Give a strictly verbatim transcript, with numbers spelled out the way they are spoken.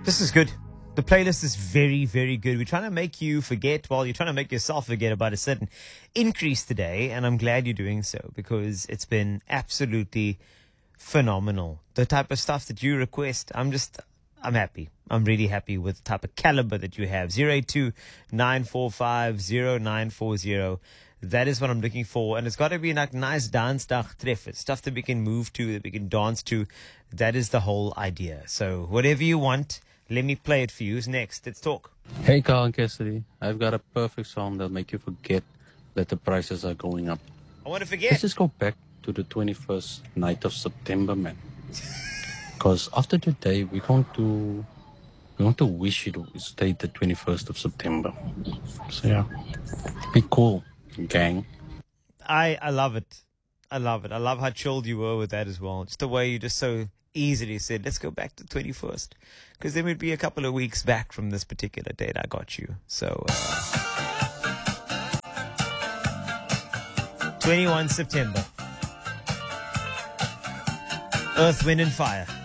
This is good. The playlist is very, very good. We're trying to make you forget, well, you're trying to make yourself forget about a certain increase today. And I'm glad you're doing so because it's been absolutely phenomenal. The type of stuff that you request, I'm just, I'm happy. I'm really happy with the type of caliber that you have. zero eight two, nine four five, zero nine four zero. That is what I'm looking for. And it's got to be like nice dance dag treffers, stuff that we can move to, that we can dance to. That is the whole idea. So whatever you want, let me play it for you. Who's next? Let's talk. Hey, Carl and Cassidy. I've got a perfect song that'll make you forget that the prices are going up. I want to forget. Let's just go back to the twenty-first night of September, man. Because after today, we want to we want to wish it stayed the twenty-first of September. So yeah, be cool, gang. I, I love it. I love it. I love how chilled you were with that as well. Just the way you just so easily said, let's go back to the twenty-first. Because then we'd be a couple of weeks back from this particular date I got you. So, uh, twenty-first of September. Earth, Wind and Fire.